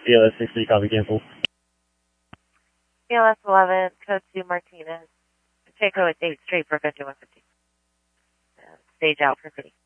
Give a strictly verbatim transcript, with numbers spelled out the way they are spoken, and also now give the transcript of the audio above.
E L S sixty, copy, cancel. E L S eleven, code two Martinez. Pacheco at eight straight for fifty-one fifty. Uh, stage out for city.